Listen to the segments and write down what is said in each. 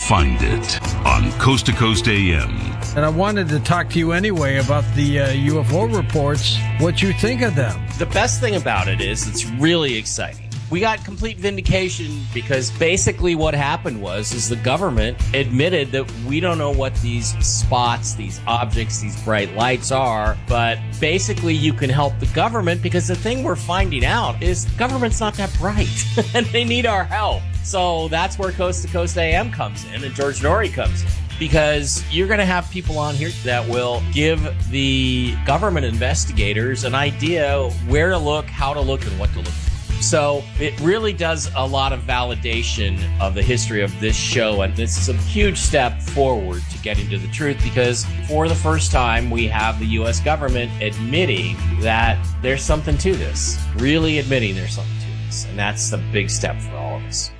find it on Coast to Coast AM. And I wanted to talk to you anyway about the UFO reports, what you think of them. The best thing about it is it's really exciting. We got complete vindication because basically what happened is the government admitted that we don't know what these spots, these objects, these bright lights are, but basically you can help the government because the thing we're finding out is the government's not that bright and they need our help. So that's where Coast to Coast AM comes in and George Noory comes in. Because you're going to have people on here that will give the government investigators an idea where to look, how to look, and what to look for. So it really does a lot of validation of the history of this show, and this is a huge step forward to getting to the truth because for the first time we have the U.S. government admitting that there's something to this, really admitting there's something to this, and that's a big step for all of us.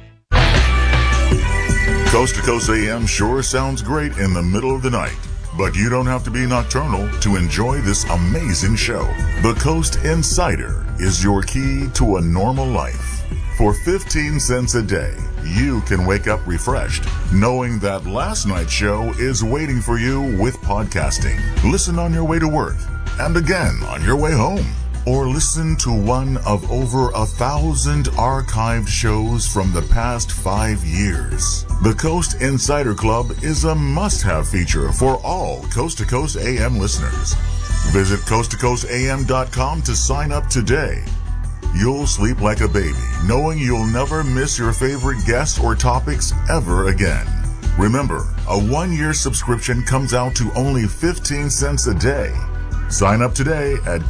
Coast to Coast AM sure sounds great in the middle of the night, but you don't have to be nocturnal to enjoy this amazing show. The Coast Insider is your key to a normal life. For 15 cents a day, you can wake up refreshed, knowing that last night's show is waiting for you with podcasting. Listen on your way to work, and again on your way home. Or listen to one of over 1,000 archived shows from the past 5 years. The Coast Insider Club is a must-have feature for all Coast to Coast AM listeners. Visit coasttocoastam.com to sign up today. You'll sleep like a baby, knowing you'll never miss your favorite guests or topics ever again. Remember, a 1-year subscription comes out to only 15 cents a day. Sign up today at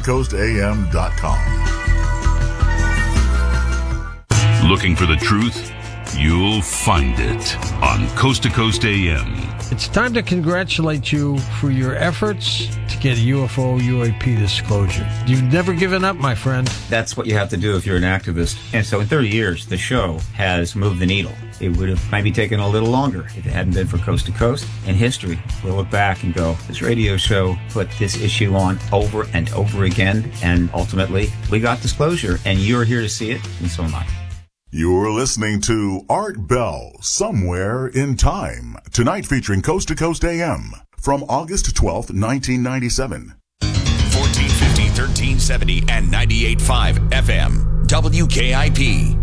coasttocoastam.com. Looking for the truth? You'll find it on Coast to Coast AM. It's time to congratulate you for your efforts to get UFO UAP disclosure. You've never given up, my friend. That's what you have to do if you're an activist. And so in 30 years, the show has moved the needle. It would have maybe taken a little longer if it hadn't been for Coast to Coast. In history, we'll look back and go, this radio show put this issue on over and over again, and ultimately, we got disclosure, and you're here to see it, and so am I. You're listening to Art Bell, Somewhere in Time, tonight featuring Coast to Coast AM, from August 12th, 1997. 1450, 1370, and 98.5 FM, WKIP.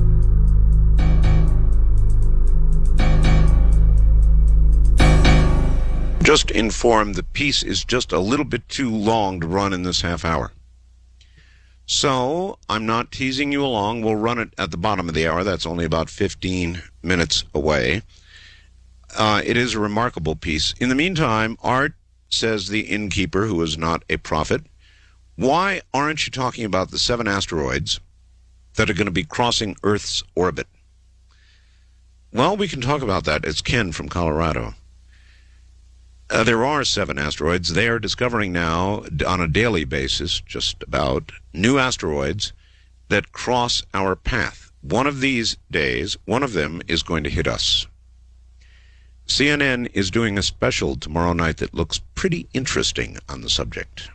Just informed the piece is just a little bit too long to run in this half hour. So, I'm not teasing you along. We'll run it at the bottom of the hour. That's only about 15 minutes away. It is a remarkable piece. In the meantime, Art, says the innkeeper, who is not a prophet, why aren't you talking about the 7 asteroids that are going to be crossing Earth's orbit? Well, we can talk about that. It's Ken from Colorado. There are 7 asteroids. They are discovering now, on a daily basis, just about, new asteroids that cross our path. One of these days, one of them is going to hit us. CNN is doing a special tomorrow night that looks pretty interesting on the subject.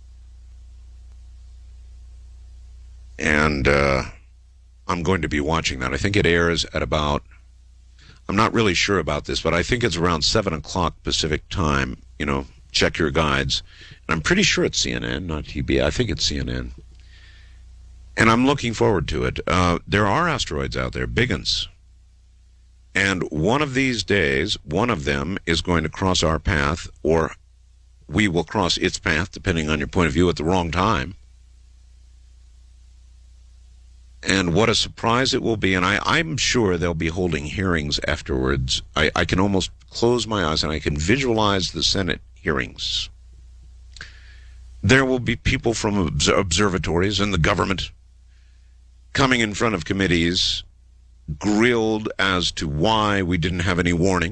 And I'm going to be watching that. I think it airs at about... I'm not really sure about this, but I think it's around 7 o'clock Pacific time. You know, check your guides. And I'm pretty sure it's CNN, not TBS. I think it's CNN. And I'm looking forward to it. There are asteroids out there, big ones. And one of these days, one of them is going to cross our path, or we will cross its path, depending on your point of view, at the wrong time. And what a surprise it will be. And I'm sure they'll be holding hearings afterwards. I can almost close my eyes and I can visualize the Senate hearings. There will be people from observatories and the government coming in front of committees, grilled as to why we didn't have any warning,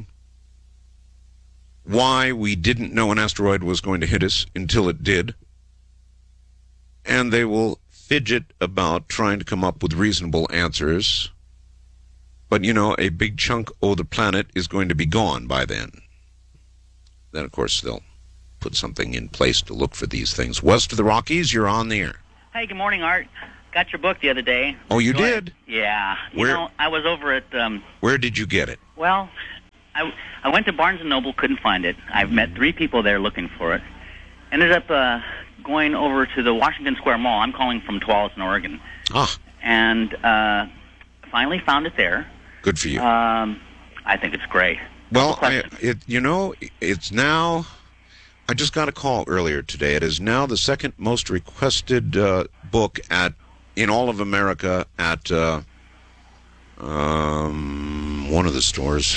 why we didn't know an asteroid was going to hit us until it did. And they will fidget about trying to come up with reasonable answers. But, you know, a big chunk of the planet is going to be gone by then. Then, of course, they'll put something in place to look for these things. West of the Rockies, you're on the air. Hey, good morning, Art. Got your book the other day. Oh, you did? Yeah. Where? You know, I was over at... Where did you get it? Well, I went to Barnes & Noble, couldn't find it. I've met 3 people there looking for it. Ended up going over to the Washington Square Mall. I'm calling from Tualatin, Oregon. Ah. And finally found it there. Good for you. I think it's great. Well, it's now... I just got a call earlier today. It is now the second most requested book in all of America at one of the stores.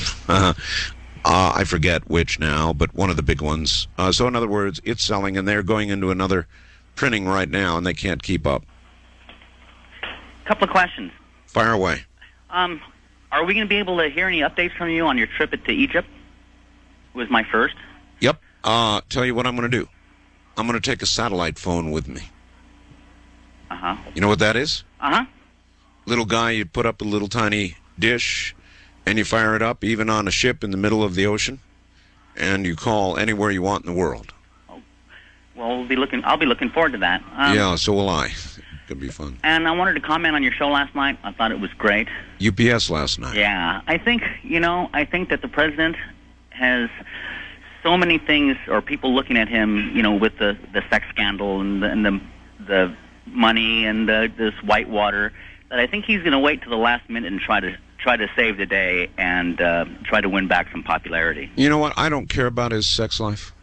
I forget which now, but one of the big ones. So in other words, it's selling, and they're going into another printing right now, and they can't keep up. Couple of questions. Fire away. Are we going to be able to hear any updates from you on your trip to Egypt? Was my first. Yep. Tell you what I'm going to do. I'm going to take a satellite phone with me. Uh-huh. You know what that is? Uh-huh. Little guy, you put up a little tiny dish, and you fire it up, even on a ship in the middle of the ocean, and you call anywhere you want in the world. Oh. Well, I'll be looking forward to that. Yeah, so will I. Could be fun. And I wanted to comment on your show last night. I thought it was great. UPS last night. Yeah. I think that the president has so many things, or people looking at him, with the sex scandal and the money and this Whitewater, that I think he's going to wait to the last minute and try to save the day and try to win back some popularity. You know what? I don't care about his sex life.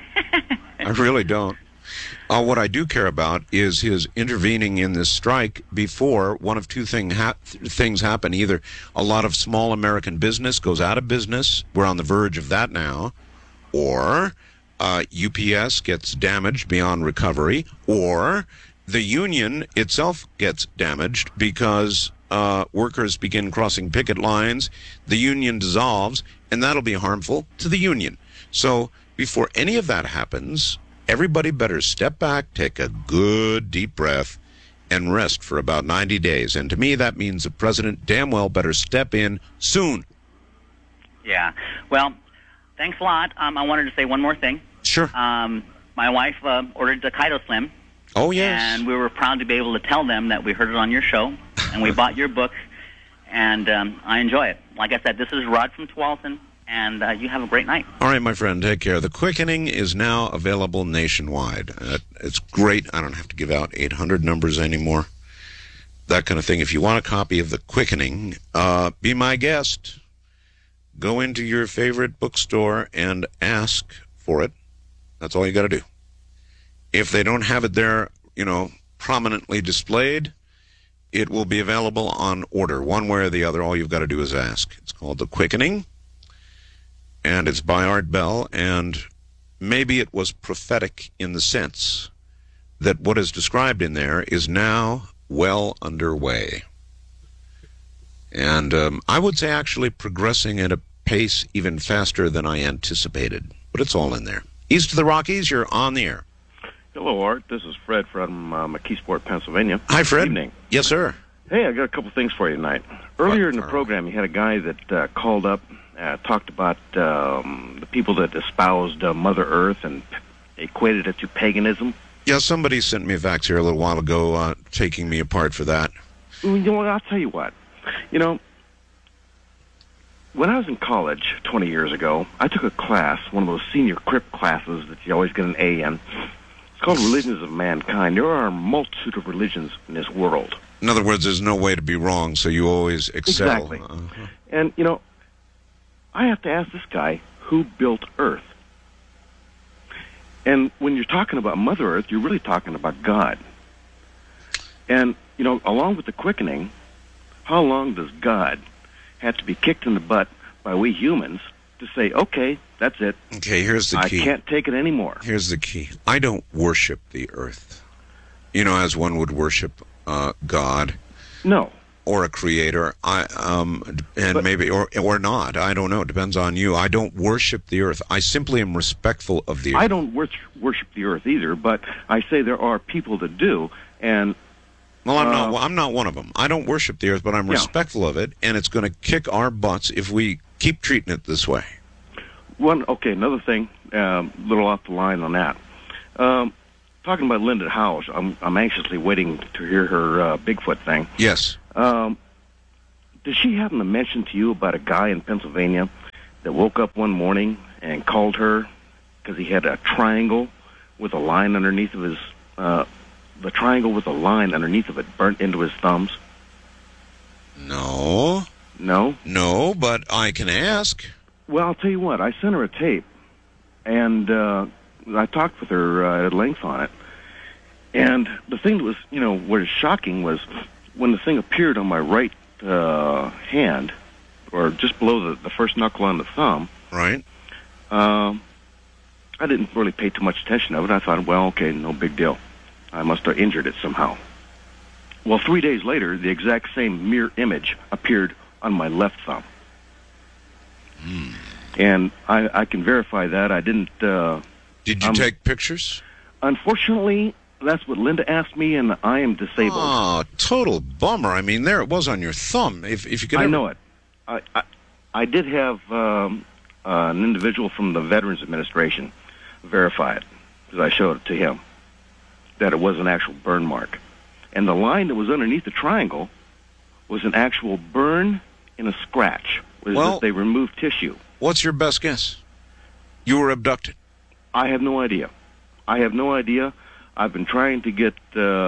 I really don't. What I do care about is his intervening in this strike before one of two things happen. Either a lot of small American business goes out of business. We're on the verge of that now. Or UPS gets damaged beyond recovery. Or the union itself gets damaged because workers begin crossing picket lines. The union dissolves, and that'll be harmful to the union. So before any of that happens, everybody better step back, take a good deep breath, and rest for about 90 days. And to me, that means the president damn well better step in soon. Yeah. Well, thanks a lot. I wanted to say one more thing. Sure. My wife ordered the Kaido Slim. Oh, yes. And we were proud to be able to tell them that we heard it on your show, and we bought your book, and I enjoy it. Like I said, this is Rod from Tualatin, and you have a great night. All right, my friend, take care. The Quickening is now available nationwide. It's great. I don't have to give out 800 numbers anymore, that kind of thing. If you want a copy of The Quickening, be my guest. Go into your favorite bookstore and ask for it. That's all you got to do. If they don't have it there, prominently displayed, it will be available on order, one way or the other. All you've got to do is ask. It's called The Quickening, and it's by Art Bell, and maybe it was prophetic in the sense that what is described in there is now well underway. And I would say actually progressing at a pace even faster than I anticipated. But it's all in there. East of the Rockies, you're on the air. Hello, Art. This is Fred from McKeesport, Pennsylvania. Hi, Fred. Good evening. Yes, sir. Hey, I got a couple things for you tonight. Earlier in the program, you had a guy that called up, talked about the people that espoused Mother Earth and equated it to paganism. Yeah, somebody sent me a fax here a little while ago taking me apart for that. You know what? I'll tell you what. When I was in college 20 years ago, I took a class, one of those senior crypt classes that you always get an A in. It's called Religions of Mankind. There are a multitude of religions in this world. In other words, there's no way to be wrong, so you always excel. Exactly. And, I have to ask this guy, who built Earth? And when you're talking about Mother Earth, you're really talking about God. And, along with the quickening, how long does God have to be kicked in the butt by we humans to say, okay, that's it. Okay, here's the key. I can't take it anymore. Here's the key. I don't worship the earth, as one would worship God. No. Or a creator. Maybe or not. I don't know. It depends on you. I don't worship the earth. I simply am respectful of the earth. I don't worship the earth either, but I say there are people that do, and well, I'm not one of them. I don't worship the earth, but I'm respectful of it, and it's going to kick our butts if we keep treating it this way. Another thing, little off the line on that. Talking about Linda House, I'm anxiously waiting to hear her Bigfoot thing. Yes. Did she happen to mention to you about a guy in Pennsylvania that woke up one morning and called her because he had a triangle with a line underneath of his, the triangle with a line underneath of it burnt into his thumbs? No. No? No, but I can ask. Well, I'll tell you what. I sent her a tape, and I talked with her at length on it. And the thing that was, what is shocking was when the thing appeared on my right hand, or just below the first knuckle on the thumb. Right. I didn't really pay too much attention to it. I thought, well, okay, no big deal. I must have injured it somehow. Well, 3 days later, the exact same mirror image appeared on my left thumb. And I can verify that. I didn't... Did you take pictures? Unfortunately, that's what Linda asked me, and I am disabled. Oh, total bummer. I mean, there it was on your thumb. If you could I know it. I did have an individual from the Veterans Administration verify it, because I showed it to him, that it was an actual burn mark. And the line that was underneath the triangle was an actual burn in a scratch. Well, they removed tissue. What's your best guess? You were abducted. I have no idea. I've been trying to get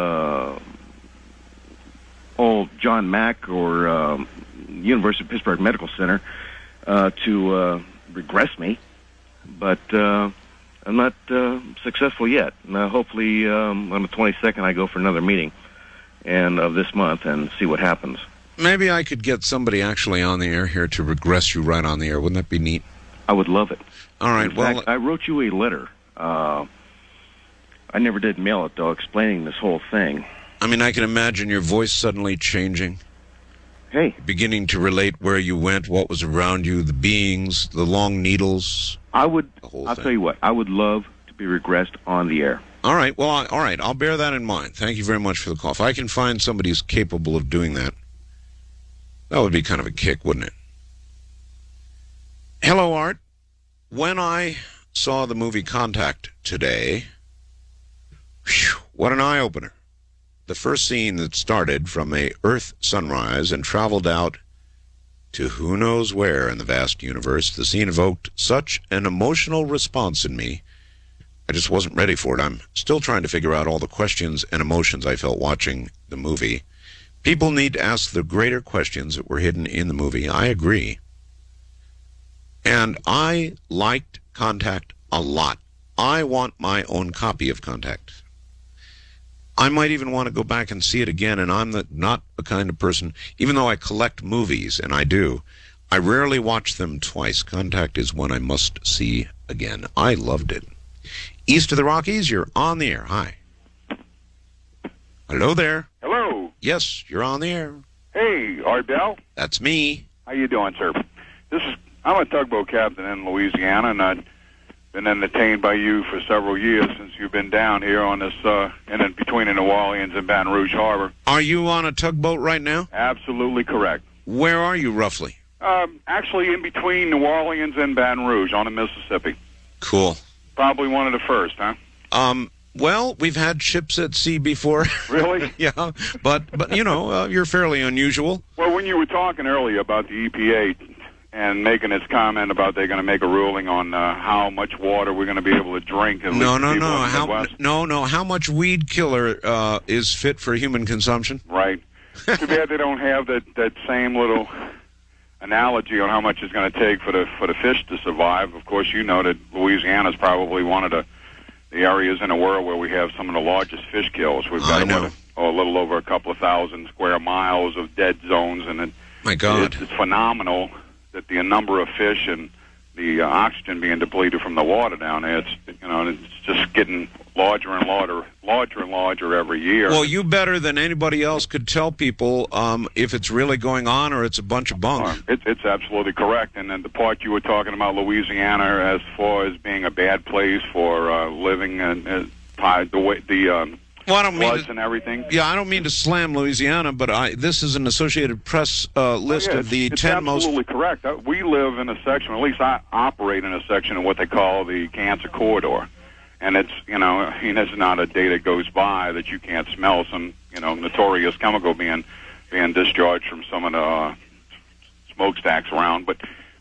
John Mack or University of Pittsburgh Medical Center to regress me, but I'm not successful yet. Hopefully on the 22nd I go for another meeting of this month and see what happens. Maybe I could get somebody actually on the air here to regress you right on the air. Wouldn't that be neat? I would love it. All right. In fact, I wrote you a letter. I never did mail it, though, explaining this whole thing. I mean, I can imagine your voice suddenly changing. Hey. Beginning to relate where you went, what was around you, the beings, the long needles. I'll tell you what. I would love to be regressed on the air. All right. Well, all right. I'll bear that in mind. Thank you very much for the call. If I can find somebody who's capable of doing that, that would be kind of a kick, wouldn't it? Hello, Art. When I saw the movie Contact today, what an eye-opener. The first scene that started from a Earth sunrise and traveled out to who knows where in the vast universe, the scene evoked such an emotional response in me, I just wasn't ready for it. I'm still trying to figure out all the questions and emotions I felt watching the movie. People need to ask the greater questions that were hidden in the movie. I agree. And I liked Contact a lot. I want my own copy of Contact. I might even want to go back and see it again, and I'm not the kind of person, even though I collect movies, and I do, I rarely watch them twice. Contact is one I must see again. I loved it. East of the Rockies, you're on the air. Hi. Hello there. Hello. Yes, you're on the air. Hey, Art Bell. That's me. How you doing, sir? I'm a tugboat captain in Louisiana, and I've been entertained by you for several years since you've been down here on this, in between New Orleans and Baton Rouge Harbor. Are you on a tugboat right now? Absolutely correct. Where are you, roughly? Actually in between New Orleans and Baton Rouge on the Mississippi. Cool. Probably one of the first, huh? Well, we've had ships at sea before. Really? Yeah, but you're fairly unusual. Well, when you were talking earlier about the EPA and making its comment about they're going to make a ruling on how much water we're going to be able to drink. No. How much weed killer is fit for human consumption? Right. Too bad they don't have that same little analogy on how much it's going to take for the fish to survive. Of course, you know that Louisiana is probably one of the areas in the world where we have some of the largest fish kills. We've got a little over a couple of thousand square miles of dead zones, and my God, it's phenomenal that the number of fish and the oxygen being depleted from the water down there, it's just getting larger and larger every year. Well, you better than anybody else could tell people if it's really going on or it's a bunch of bunk. It's absolutely correct. And then the part you were talking about Louisiana as far as being a bad place for living and well, I don't mean and everything. Yeah, I don't mean to slam Louisiana, but this is an Associated Press list of the 10 most... It's absolutely correct. We live in a section, at least I operate in a section of what they call the Cancer Corridor. And it's, there's not a day that goes by that you can't smell some, notorious chemical being discharged from some of the smokestacks around. But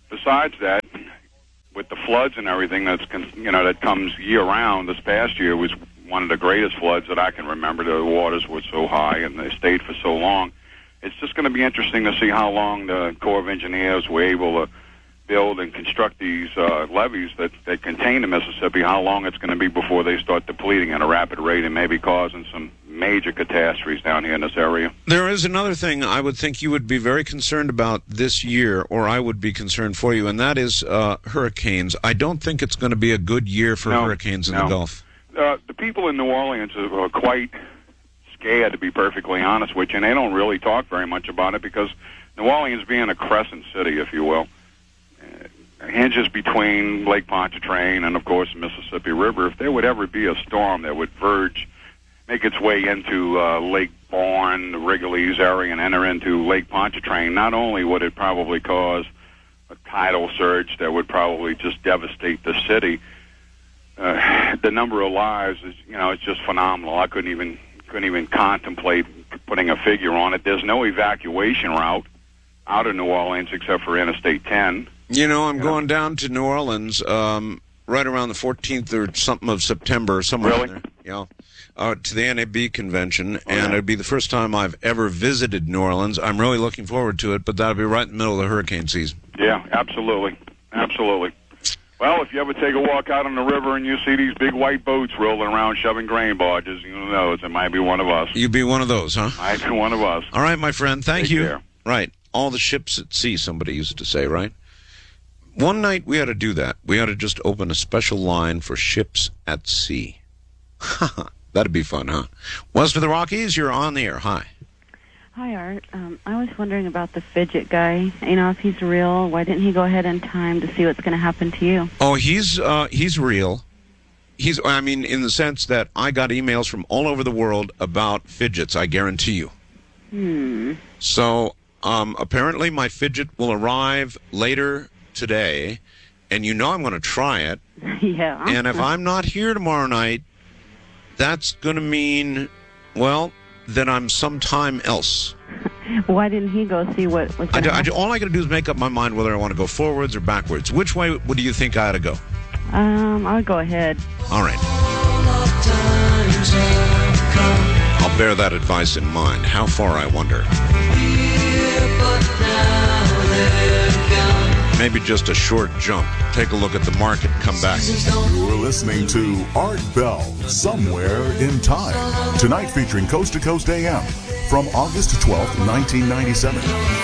besides that, with the floods and everything that comes year round, this past year was one of the greatest floods that I can remember. The waters were so high and they stayed for so long. It's just going to be interesting to see how long the Corps of Engineers were able to build and construct these levees that contain the Mississippi, how long it's going to be before they start depleting at a rapid rate and maybe causing some major catastrophes down here in this area. There is another thing I would think you would be very concerned about this year, or I would be concerned for you, and that is hurricanes. I don't think it's going to be a good year for hurricanes in the Gulf. The people in New Orleans are quite scared, to be perfectly honest with you, and they don't really talk very much about it because New Orleans being a crescent city, if you will, hinges between Lake Pontchartrain and, of course, the Mississippi River. If there would ever be a storm that would make its way into Lake Bourne, the Wrigley's area, and enter into Lake Pontchartrain, not only would it probably cause a tidal surge that would probably just devastate the city, the number of lives is, it's just phenomenal. I couldn't even contemplate putting a figure on it. There's no evacuation route out of New Orleans except for Interstate 10. I'm going down to New Orleans right around the 14th or something of September, somewhere in there. To the NAB convention, and it'd be the first time I've ever visited New Orleans. I'm really looking forward to it, but that'll be right in the middle of the hurricane season. Yeah, absolutely. Well, if you ever take a walk out on the river and you see these big white boats rolling around shoving grain barges, it might be one of us. You'd be one of those, huh? Might be one of us. All right, my friend. Thank Take you. care. Right. All the ships at sea, somebody used to say, right? One night we ought to do that. We ought to just open a special line for ships at sea. That'd be fun, huh? West of the Rockies, you're on the air. Hi. Hi, Art. I was wondering about the fidget guy. If he's real, why didn't he go ahead in time to see what's going to happen to you? Oh, he's real. In the sense that I got emails from all over the world about fidgets, I guarantee you. So, apparently my fidget will arrive later today, and I'm going to try it. Yeah. And if I'm not here tomorrow night, that's going to mean, that I'm sometime else. Why didn't he go see what was going to happen? All I got to do is make up my mind whether I want to go forwards or backwards. Which way do you think I ought to go? I'll go ahead. All right. I'll bear that advice in mind. How far, I wonder? Maybe just a short jump. Take a look at the market, come back. You're listening to Art Bell, Somewhere in Time. Tonight featuring Coast to Coast AM from August 12th, 1997.